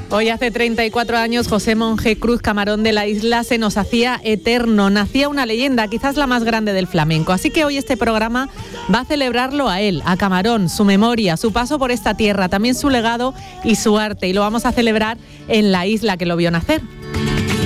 Hoy hace 34 años José Monje Cruz, camarón de la isla, se nos hacía eterno. Nacía una leyenda, quizás la más grande del flamenco. Así que hoy este programa va a celebrarlo a él, a Camarón, su memoria, su paso por esta tierra, también su legado y su arte. Y lo vamos a celebrar en la isla que lo vio nacer.